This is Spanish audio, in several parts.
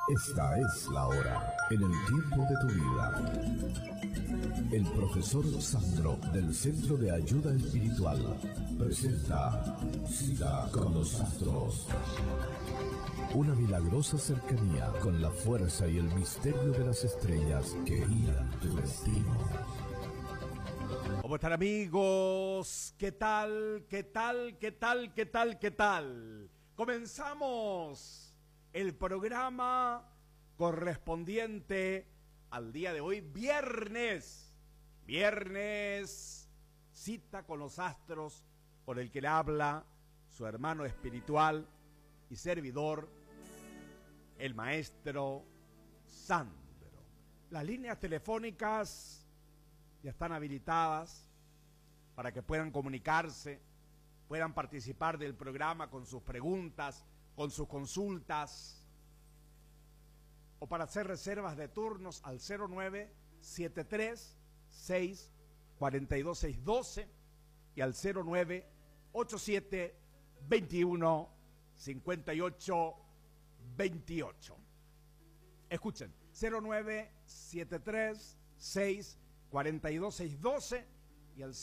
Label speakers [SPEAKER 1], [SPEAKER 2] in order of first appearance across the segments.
[SPEAKER 1] Esta es la hora, en el tiempo de tu vida. El profesor Sandro del Centro de Ayuda Espiritual presenta Cita con los Astros. Una milagrosa cercanía con la fuerza y el misterio de las estrellas que guían tu destino.
[SPEAKER 2] ¿Cómo están, amigos? ¿Qué tal? ¿Qué tal? ¿Qué tal? ¿Qué tal? ¿Qué tal? Comenzamos el programa correspondiente al día de hoy, viernes. Viernes, cita con los astros, por el que le habla su hermano espiritual y servidor, el maestro Sandro. Las líneas telefónicas ya están habilitadas para que puedan comunicarse, puedan participar del programa con sus preguntas, con sus consultas, o para hacer reservas de turnos al 0973-642-612 y al 0987-21-58-28. Escuchen, 0973-642-612 y al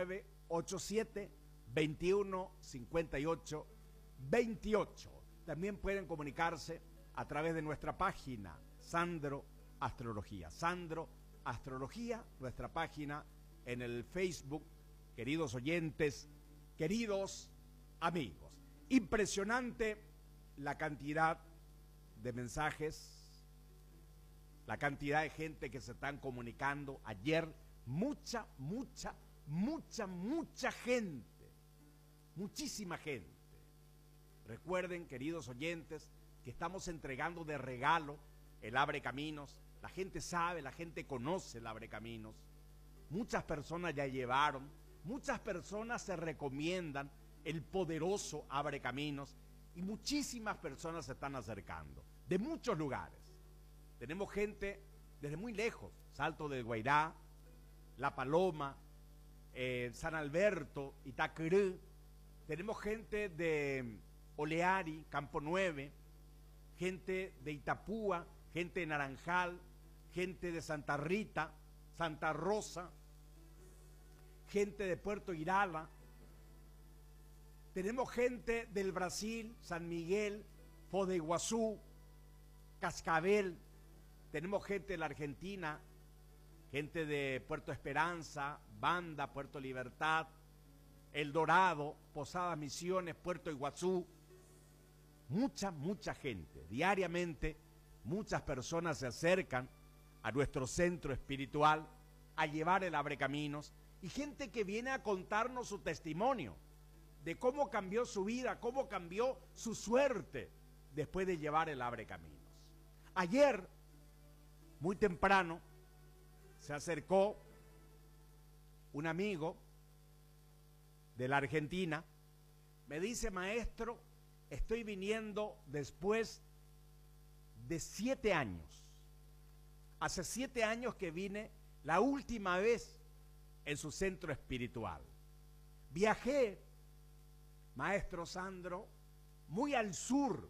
[SPEAKER 2] 0987-21-58-28. También pueden comunicarse a través de nuestra página Sandro Astrología. Sandro Astrología, nuestra página en el Facebook. Queridos oyentes, queridos amigos, impresionante la cantidad de mensajes, la cantidad de gente que se están comunicando. Ayer mucha gente, muchísima gente. Recuerden, queridos oyentes, que estamos entregando de regalo el Abre Caminos. La gente sabe, la gente conoce el Abre Caminos. Muchas personas ya llevaron, muchas personas se recomiendan el poderoso Abre Caminos y muchísimas personas se están acercando de muchos lugares. Tenemos gente desde muy lejos, Salto del Guairá, La Paloma, San Alberto, Itacurú. Tenemos gente de Oleari, Campo 9, gente de Itapúa, gente de Naranjal, gente de Santa Rita, Santa Rosa, gente de Puerto Irala. Tenemos gente del Brasil, San Miguel, Foz de Iguazú, Cascabel. Tenemos gente de la Argentina, gente de Puerto Esperanza, Banda, Puerto Libertad, El Dorado, Posadas Misiones, Puerto Iguazú. Mucha gente. Diariamente muchas personas se acercan a nuestro centro espiritual a llevar el Abre Caminos, y gente que viene a contarnos su testimonio de cómo cambió su vida, cómo cambió su suerte después de llevar el Abre Caminos. Ayer, muy temprano, se acercó un amigo de la Argentina. Me dice: maestro, estoy viniendo después de 7 años. Hace 7 años que vine la última vez en su centro espiritual. Viajé, maestro Sandro, muy al sur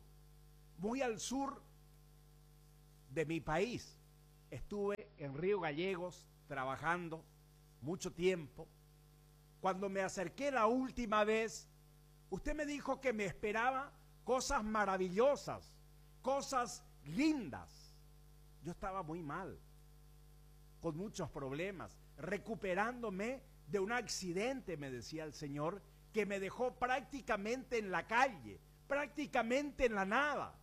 [SPEAKER 2] de mi país. Estuve en Río Gallegos trabajando mucho tiempo. Cuando me acerqué la última vez, usted me dijo que me esperaba cosas maravillosas, cosas lindas. Yo estaba muy mal, con muchos problemas, recuperándome de un accidente, me decía el Señor, que me dejó prácticamente en la calle, prácticamente en la nada.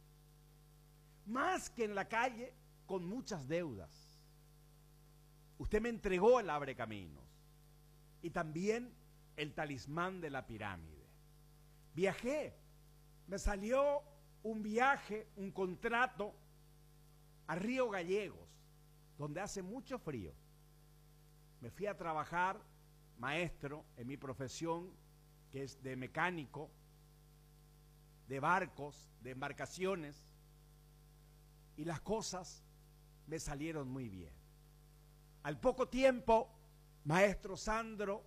[SPEAKER 2] Más que en la calle, con muchas deudas. Usted me entregó el Abre Caminos y también el talismán de la pirámide. Viajé, me salió un viaje, un contrato a Río Gallegos, donde hace mucho frío. Me fui a trabajar, maestro, en mi profesión, que es de mecánico, de barcos, de embarcaciones, y las cosas me salieron muy bien. Al poco tiempo, maestro Sandro,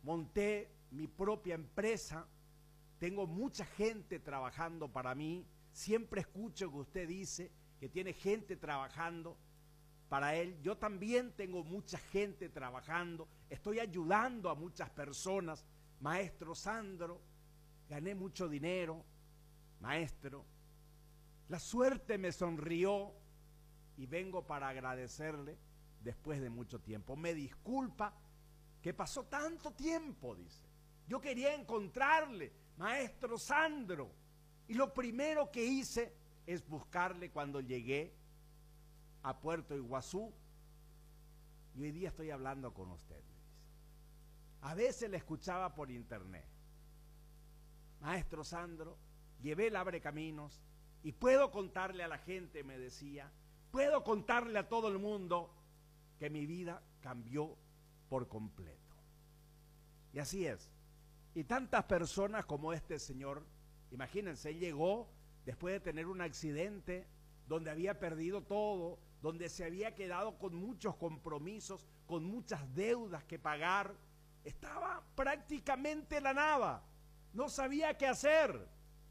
[SPEAKER 2] monté mi propia empresa, tengo mucha gente trabajando para mí, siempre escucho que usted dice que tiene gente trabajando para él. Yo también tengo mucha gente trabajando, estoy ayudando a muchas personas. Maestro Sandro, gané mucho dinero, maestro. La suerte me sonrió y vengo para agradecerle después de mucho tiempo. Me disculpa que pasó tanto tiempo, dice. Yo quería encontrarle, maestro Sandro, y lo primero que hice es buscarle cuando llegué a Puerto Iguazú, y hoy día estoy hablando con usted, me dice. A veces le escuchaba por internet. Maestro Sandro, llevé el Abre Caminos y puedo contarle a la gente, me decía, puedo contarle a todo el mundo que mi vida cambió por completo. Y así es. Y tantas personas como este señor, imagínense, él llegó después de tener un accidente donde había perdido todo, donde se había quedado con muchos compromisos, con muchas deudas que pagar. Estaba prácticamente en la nada, no sabía qué hacer.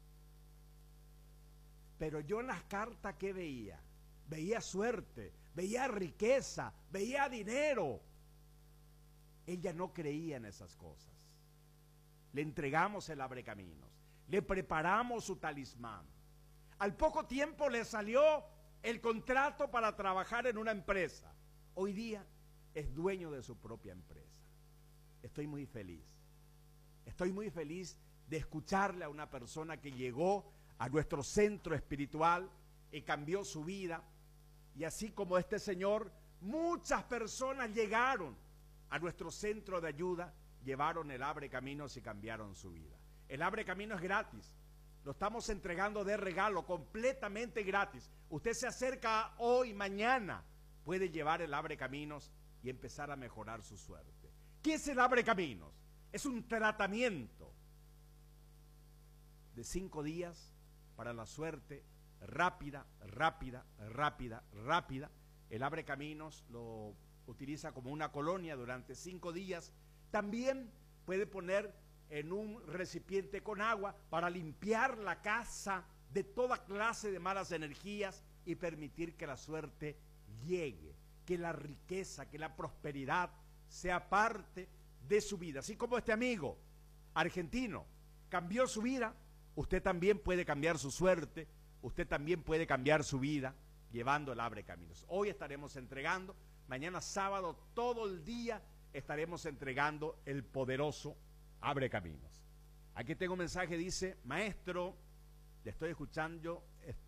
[SPEAKER 2] Pero yo en las cartas, ¿qué veía? Veía suerte, veía riqueza, veía dinero. Ella no creía en esas cosas. Le entregamos el Abrecaminos, le preparamos su talismán. Al poco tiempo le salió el contrato para trabajar en una empresa. Hoy día es dueño de su propia empresa. Estoy muy feliz. Estoy muy feliz de escucharle a una persona que llegó a nuestro centro espiritual y cambió su vida. Y así como este señor, muchas personas llegaron a nuestro centro de ayuda, llevaron el Abre Caminos y cambiaron su vida. El Abre Caminos es gratis. Lo estamos entregando de regalo, completamente gratis. Usted se acerca hoy, mañana, puede llevar el Abre Caminos y empezar a mejorar su suerte. ¿Qué es el Abre Caminos? Es un tratamiento de 5 días para la suerte rápida, rápida, rápida, rápida. El Abre Caminos lo utiliza como una colonia durante 5 días. También puede poner en un recipiente con agua para limpiar la casa de toda clase de malas energías y permitir que la suerte llegue, que la riqueza, que la prosperidad sea parte de su vida. Así como este amigo argentino cambió su vida, usted también puede cambiar su suerte, usted también puede cambiar su vida llevando el Abre Caminos. Hoy estaremos entregando, mañana sábado todo el día estaremos entregando el poderoso Abre Caminos. Aquí tengo un mensaje, dice: maestro, le estoy escuchando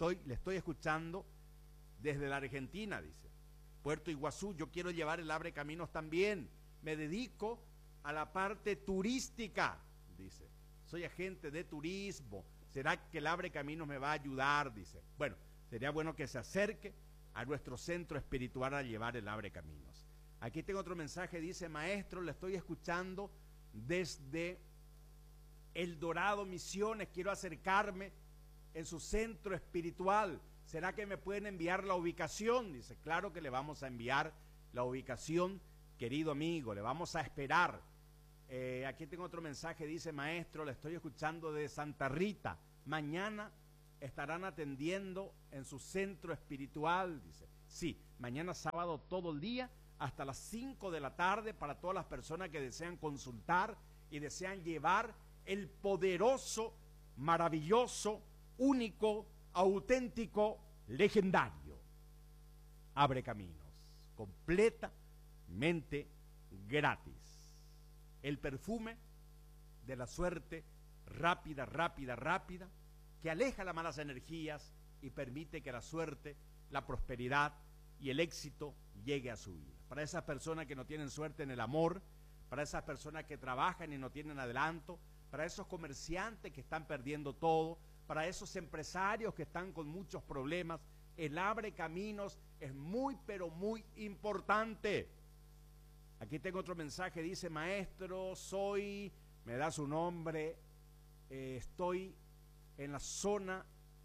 [SPEAKER 2] desde la Argentina, dice. Puerto Iguazú, yo quiero llevar el Abre Caminos también. Me dedico a la parte turística, dice. Soy agente de turismo. ¿Será que el Abre Caminos me va a ayudar? Dice. Bueno, sería bueno que se acerque a nuestro centro espiritual a llevar el Abre Caminos. Aquí tengo otro mensaje, dice: maestro, le estoy escuchando desde El Dorado, Misiones, quiero acercarme en su centro espiritual. ¿Será que me pueden enviar la ubicación? Dice, claro que le vamos a enviar la ubicación, querido amigo, le vamos a esperar. Aquí tengo otro mensaje, dice: maestro, le estoy escuchando de Santa Rita. Mañana estarán atendiendo en su centro espiritual, dice. Sí, mañana sábado todo el día, hasta las 5 de la tarde, para todas las personas que desean consultar y desean llevar el poderoso, maravilloso, único, auténtico, legendario Abre Caminos, completamente gratis. El perfume de la suerte rápida, rápida, rápida, que aleja las malas energías y permite que la suerte, la prosperidad y el éxito llegue a su vida. Para esas personas que no tienen suerte en el amor, para esas personas que trabajan y no tienen adelanto, para esos comerciantes que están perdiendo todo, para esos empresarios que están con muchos problemas, el Abre Caminos es muy, pero muy importante. Aquí tengo otro mensaje, dice: maestro, me da su nombre, estoy en la zona,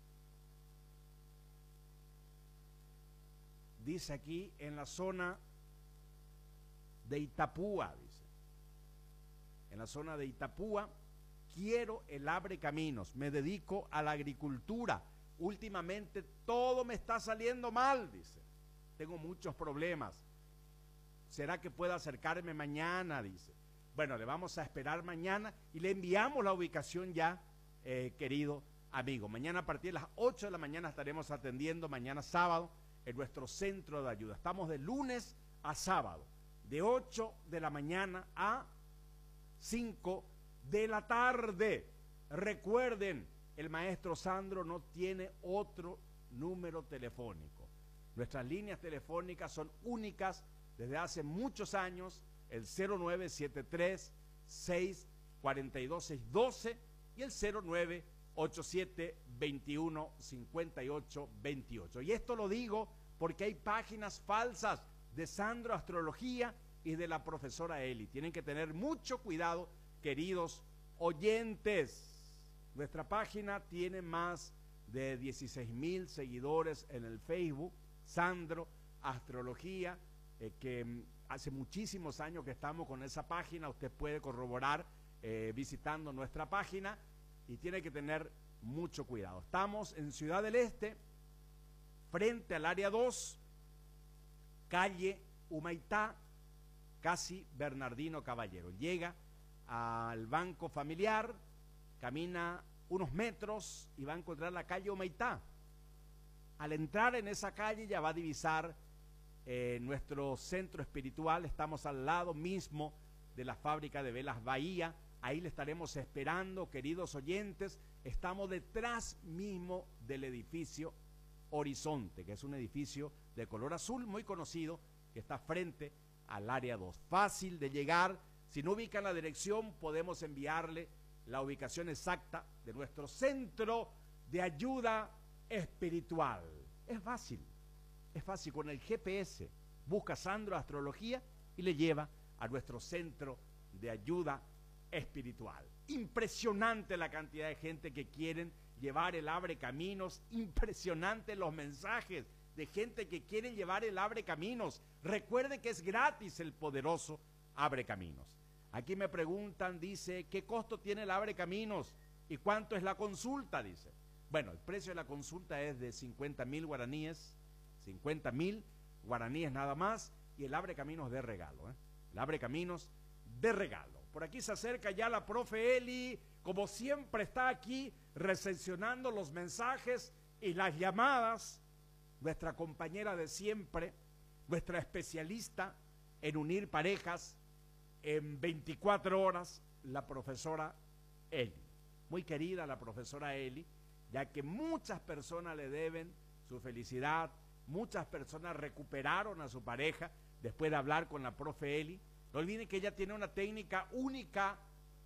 [SPEAKER 2] dice aquí, en la zona de Itapúa, dice. En la zona de Itapúa, quiero el Abre Caminos, me dedico a la agricultura, últimamente todo me está saliendo mal, dice. Tengo muchos problemas. ¿Será que puedo acercarme mañana? Dice. Bueno, le vamos a esperar mañana y le enviamos la ubicación ya, querido amigo. Mañana a partir de las 8 de la mañana estaremos atendiendo, mañana sábado, en nuestro centro de ayuda. Estamos de lunes a sábado, de 8 de la mañana a 5 de la tarde. Recuerden, el maestro Sandro no tiene otro número telefónico. Nuestras líneas telefónicas son únicas desde hace muchos años, el 0973-642-612 y el 0987-215828. Y esto lo digo porque hay páginas falsas de Sandro Astrología y de la profesora Eli. Tienen que tener mucho cuidado, queridos oyentes. Nuestra página tiene más de 16,000 seguidores en el Facebook, Sandro Astrología, que hace muchísimos años que estamos con esa página. Usted puede corroborar visitando nuestra página y tiene que tener mucho cuidado. Estamos en Ciudad del Este, frente al área 2, calle Humaitá, casi Bernardino Caballero. Llega al Banco Familiar, camina unos metros y va a encontrar la calle Humaitá. Al entrar en esa calle ya va a divisar nuestro centro espiritual. Estamos al lado mismo de la fábrica de velas Bahía. Ahí le estaremos esperando, queridos oyentes. Estamos detrás mismo del edificio Horizonte, que es un edificio de color azul muy conocido, que está frente al área 2. Fácil de llegar. Si no ubican la dirección, podemos enviarle la ubicación exacta de nuestro centro de ayuda espiritual. Es fácil, con el GPS busca Sandro Astrología y le lleva a nuestro centro de ayuda espiritual. Impresionante la cantidad de gente que quieren llevar el Abre Caminos, impresionante los mensajes de gente que quiere llevar el Abre Caminos. Recuerde que es gratis el poderoso Abre Caminos. Aquí me preguntan, dice, ¿qué costo tiene el Abre Caminos? ¿Y cuánto es la consulta? Dice. Bueno, el precio de la consulta es de 50,000 guaraníes, 50,000 guaraníes nada más, y el Abre Caminos de regalo, el Abre Caminos de regalo. Por aquí se acerca ya la profe Eli, como siempre está aquí recepcionando los mensajes y las llamadas, nuestra compañera de siempre, nuestra especialista en unir parejas en 24 horas, la profesora Eli. Muy querida la profesora Eli, ya que muchas personas le deben su felicidad, muchas personas recuperaron a su pareja después de hablar con la profe Eli. No olviden que ella tiene una técnica única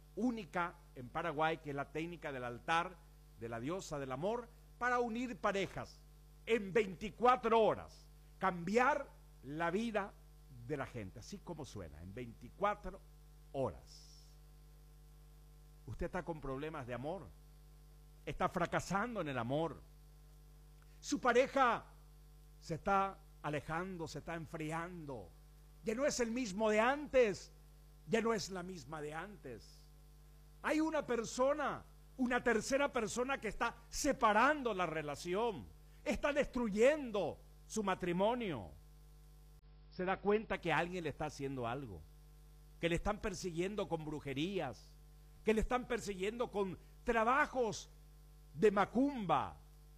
[SPEAKER 2] en Paraguay, que es la técnica del altar de la diosa del amor, para unir parejas en 24 horas, cambiar la vida de la gente, así como suena, en 24 horas. Usted está con problemas de amor, está fracasando en el amor, su pareja se está alejando, se está enfriando, ya no es el mismo de antes, ya no es la misma de antes. Hay una persona, una tercera persona que está separando la relación, está destruyendo su matrimonio. Se da cuenta que alguien le está haciendo algo, que le están persiguiendo con brujerías, que le están persiguiendo con trabajos de macumba.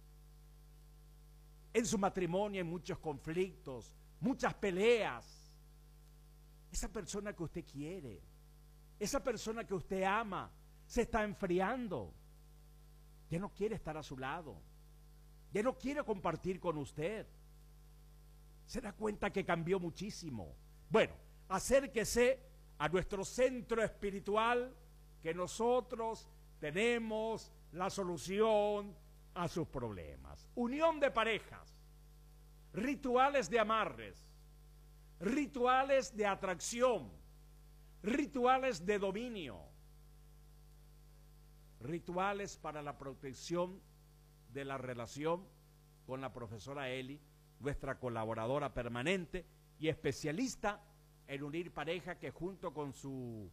[SPEAKER 2] En su matrimonio hay muchos conflictos, muchas peleas. Esa persona que usted quiere, esa persona que usted ama, se está enfriando. Ya no quiere estar a su lado, ya no quiere compartir con usted. Se da cuenta que cambió muchísimo. Bueno, acérquese a nuestro centro espiritual, que nosotros tenemos la solución a sus problemas. Unión de parejas, rituales de amarres, rituales de atracción, rituales de dominio, rituales para la protección de la relación con la profesora Eli, nuestra colaboradora permanente y especialista en unir pareja, que junto con sus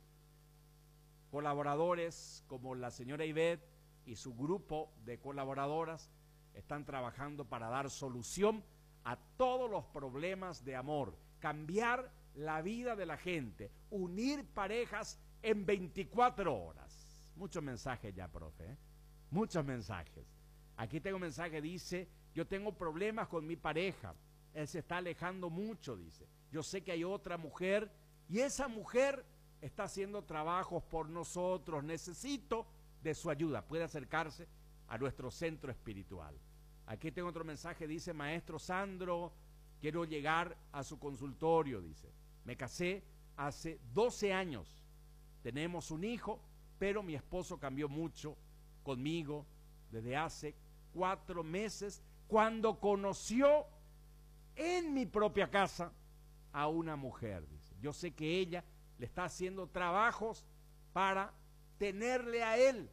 [SPEAKER 2] colaboradores como la señora Ivette y su grupo de colaboradoras están trabajando para dar solución a todos los problemas de amor, cambiar la vida de la gente, unir parejas en 24 horas. Muchos mensajes ya, profe, ¿eh? Muchos mensajes. Aquí tengo un mensaje, dice, yo tengo problemas con mi pareja, él se está alejando mucho, dice. Yo sé que hay otra mujer y esa mujer está haciendo trabajos por nosotros, necesito de su ayuda. Puede acercarse a nuestro centro espiritual. Aquí tengo otro mensaje, dice, maestro Sandro, quiero llegar a su consultorio, dice. Me casé hace 12 años, tenemos un hijo, pero mi esposo cambió mucho conmigo desde hace 4 meses, cuando conoció en mi propia casa a una mujer, dice. Yo sé que ella le está haciendo trabajos para tenerle a él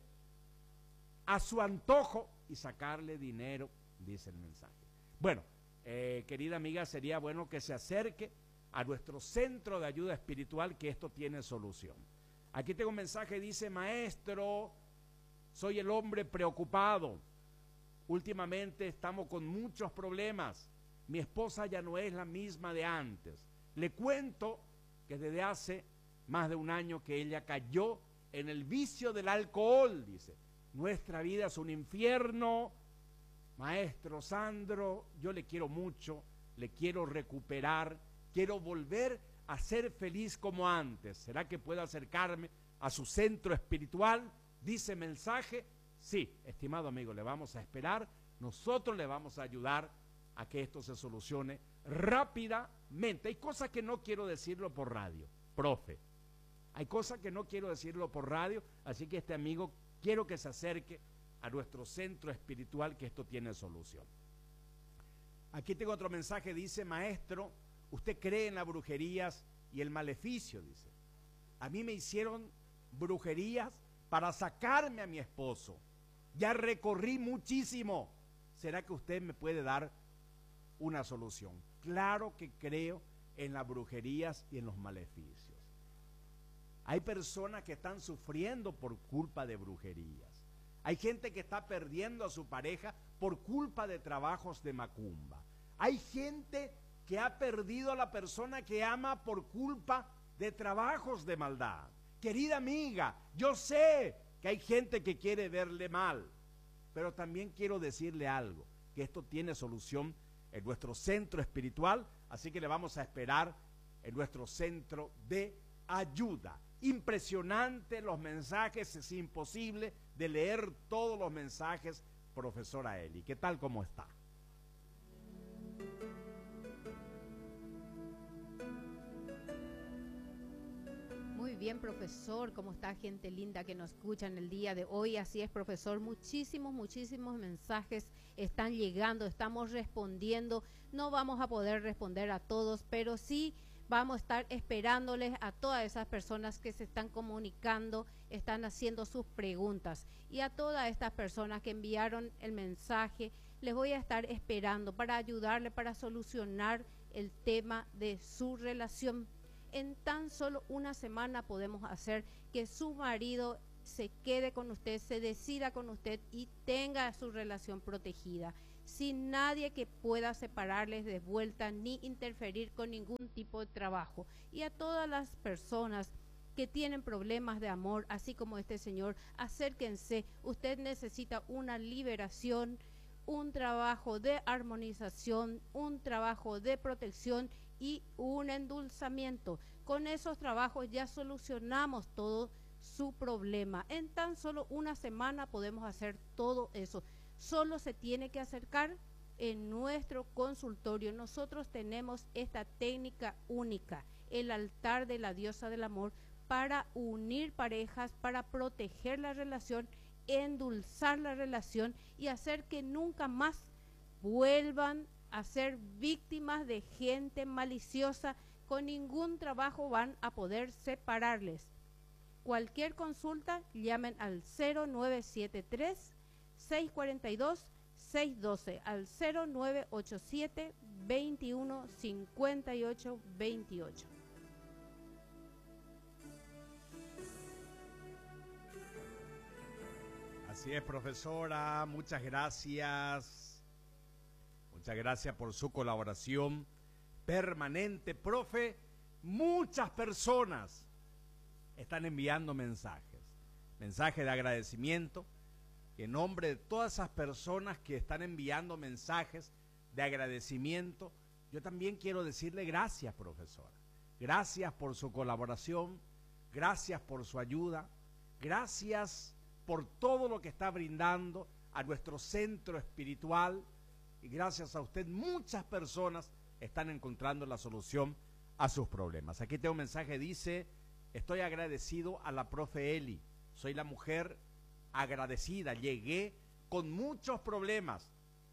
[SPEAKER 2] a su antojo y sacarle dinero, dice el mensaje. Bueno, querida amiga, sería bueno que se acerque a nuestro centro de ayuda espiritual, que esto tiene solución. Aquí tengo un mensaje, dice, maestro, soy el hombre preocupado. Últimamente estamos con muchos problemas. Mi esposa ya no es la misma de antes. Le cuento que desde hace más de un año que ella cayó en el vicio del alcohol, dice. Nuestra vida es un infierno. Maestro Sandro, yo le quiero mucho, le quiero recuperar, quiero volver a ser feliz como antes. ¿Será que puedo acercarme a su centro espiritual? Dice mensaje. Sí, estimado amigo, le vamos a esperar. Nosotros le vamos a ayudar a que esto se solucione rápidamente. Hay cosas que no quiero decirlo por radio, profe. Hay cosas que no quiero decirlo por radio, así que este amigo quiero que se acerque a nuestro centro espiritual, que esto tiene solución. Aquí tengo otro mensaje, dice, maestro, usted cree en las brujerías y el maleficio, dice. A mí me hicieron brujerías para sacarme a mi esposo. Ya recorrí muchísimo. ¿Será que usted me puede dar una solución? Claro que creo en las brujerías y en los maleficios. Hay personas que están sufriendo por culpa de brujerías. Hay gente que está perdiendo a su pareja por culpa de trabajos de macumba. Hay gente que ha perdido a la persona que ama por culpa de trabajos de maldad. Querida amiga, yo sé que hay gente que quiere verle mal, pero también quiero decirle algo, que esto tiene solución en nuestro centro espiritual, así que le vamos a esperar en nuestro centro de ayuda. Impresionante los mensajes, es imposible de leer todos los mensajes, profesora Eli. ¿Qué tal, cómo está?
[SPEAKER 3] Muy bien, profesor, ¿cómo está, gente linda que nos escucha en el día de hoy? Así es, profesor, muchísimos mensajes están llegando, estamos respondiendo. No vamos a poder responder a todos, pero sí vamos a estar esperándoles a todas esas personas que se están comunicando, están haciendo sus preguntas. Y a todas estas personas que enviaron el mensaje, les voy a estar esperando para ayudarle, para solucionar el tema de su relación. En tan solo una semana podemos hacer que su marido se quede con usted, se decida con usted y tenga su relación protegida, sin nadie que pueda separarles de vuelta ni interferir con ningún tipo de trabajo. Y a todas las personas que tienen problemas de amor, así como este señor, acérquense. Usted necesita una liberación, un trabajo de armonización, un trabajo de protección y un endulzamiento. Con esos trabajos ya solucionamos todo su problema. En tan solo una semana podemos hacer todo eso. Solo se tiene que acercar en nuestro consultorio. Nosotros tenemos esta técnica única, el altar de la diosa del amor, para unir parejas, para proteger la relación, endulzar la relación y hacer que nunca más vuelvan a ser víctimas de gente maliciosa. Con ningún trabajo van a poder separarles. Cualquier consulta, llamen al 0973 642 612, al 0987 21 58 28.
[SPEAKER 2] Así es, profesora, muchas gracias. Muchas gracias por su colaboración permanente, profe. Muchas personas están enviando mensajes de agradecimiento. Y en nombre de todas esas personas que están enviando mensajes de agradecimiento, yo también quiero decirle gracias, profesora. Gracias por su colaboración, gracias por su ayuda, gracias por todo lo que está brindando a nuestro centro espiritual, y gracias a usted muchas personas están encontrando la solución a sus problemas. Aquí tengo un mensaje, dice: estoy agradecido a la profe Eli, soy la mujer agradecida, llegué con muchos problemas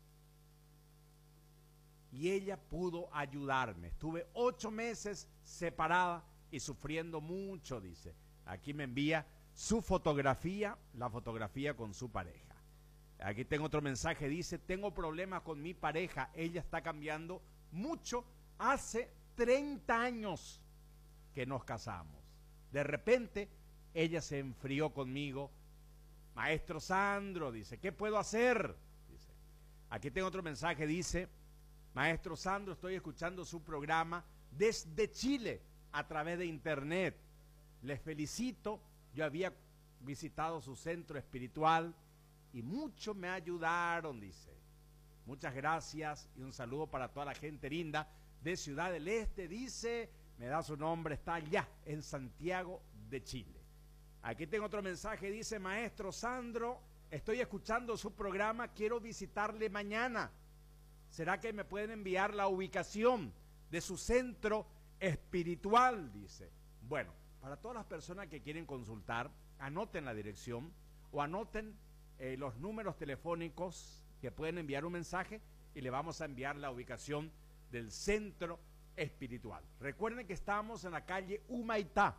[SPEAKER 2] y ella pudo ayudarme. Estuve 8 meses separada y sufriendo mucho, dice. Aquí me envía su fotografía, la fotografía con su pareja. Aquí tengo otro mensaje, dice: tengo problemas con mi pareja, ella está cambiando mucho, hace 30 años que nos casamos. De repente, ella se enfrió conmigo. Maestro Sandro, dice, ¿qué puedo hacer? Dice. Aquí tengo otro mensaje, dice: Maestro Sandro, estoy escuchando su programa desde Chile a través de internet. Les felicito, yo había visitado su centro espiritual y mucho me ayudaron, dice. Muchas gracias y un saludo para toda la gente linda de Ciudad del Este, dice, me da su nombre, está allá en Santiago de Chile. Aquí tengo otro mensaje, dice: Maestro Sandro, estoy escuchando su programa, quiero visitarle mañana. ¿Será que me pueden enviar la ubicación de su centro espiritual? Dice. Bueno, para todas las personas que quieren consultar, anoten la dirección o anoten los números telefónicos que pueden enviar un mensaje y le vamos a enviar la ubicación del centro espiritual. Recuerden que estamos en la calle Humaitá,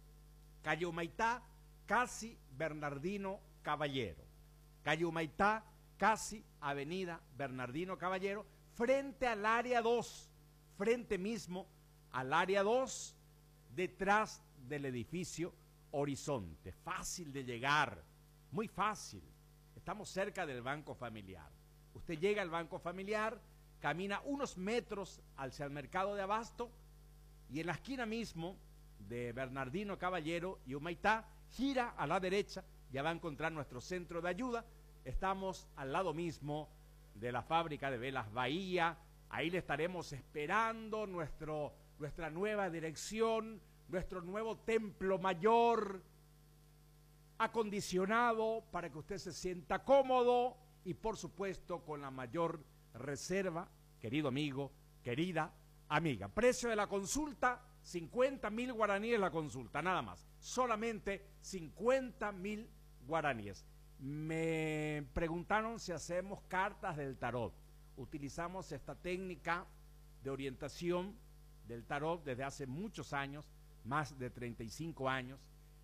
[SPEAKER 2] casi Bernardino Caballero. Calle Humaitá, casi Avenida Bernardino Caballero, frente al área 2, frente mismo al área 2, detrás del edificio Horizonte. Fácil de llegar, muy fácil. Estamos cerca del Banco Familiar. Usted llega al Banco Familiar, camina unos metros hacia el mercado de Abasto y en la esquina mismo de Bernardino Caballero y Humaitá, gira a la derecha, ya va a encontrar nuestro centro de ayuda. Estamos al lado mismo de la fábrica de velas Bahía. Ahí le estaremos esperando, nuestra nueva dirección, nuestro nuevo templo mayor, acondicionado para que usted se sienta cómodo y por supuesto con la mayor reserva, querido amigo, querida amiga. Precio de la consulta: 50.000 guaraníes la consulta, nada más. Solamente 50.000 guaraníes. Me preguntaron si hacemos cartas del tarot. Utilizamos esta técnica de orientación del tarot desde hace muchos años, más de 35 años.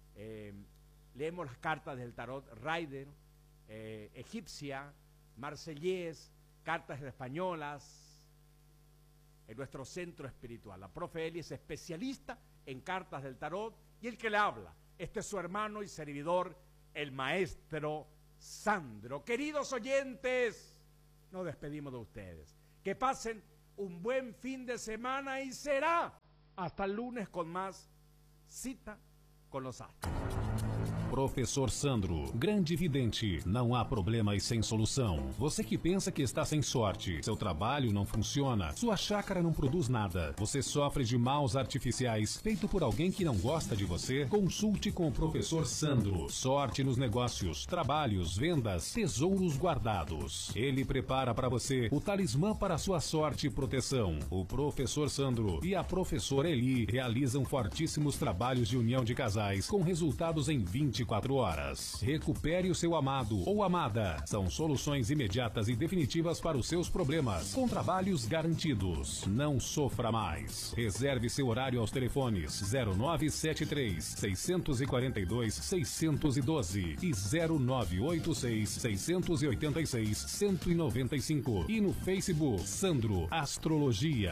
[SPEAKER 2] Leemos las cartas del tarot Rider, egipcia, marsellés, cartas españolas, en nuestro centro espiritual. La profe Eli es especialista en cartas del tarot y el que le habla, este es su hermano y servidor, el maestro Sandro. Queridos oyentes, nos despedimos de ustedes. Que pasen un buen fin de semana y será hasta el lunes con más Cita com os Astros.
[SPEAKER 4] Professor Sandro, grande vidente, não há problemas sem solução. Você que pensa que está sem sorte, seu trabalho não funciona, sua chácara não produz nada, você sofre de maus artificiais feito por alguém que não gosta de você, consulte com o Professor Sandro. Sorte nos negócios, trabalhos, vendas, tesouros guardados. Ele prepara para você o talismã para a sua sorte e proteção. O Professor Sandro e a Professora Eli realizam fortíssimos trabalhos de união de casais com resultados em 24 horas. Recupere o seu amado ou amada. São soluções imediatas e definitivas para os seus problemas, com trabalhos garantidos. Não sofra mais. Reserve seu horário aos telefones 0973 642 612 e 0986 686 195 e no Facebook Sandro Astrologia.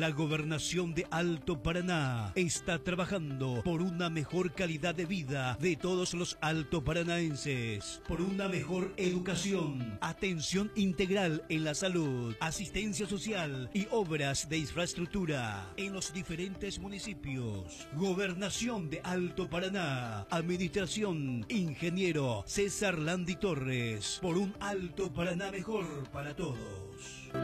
[SPEAKER 5] La Gobernación de Alto Paraná está trabajando por una mejor calidad de vida de todos los altoparanaenses, por una mejor educación, atención integral en la salud, asistencia social y obras de infraestructura en los diferentes municipios. Gobernación de Alto Paraná, Administración Ingeniero César Landi Torres, por un Alto Paraná mejor para todos.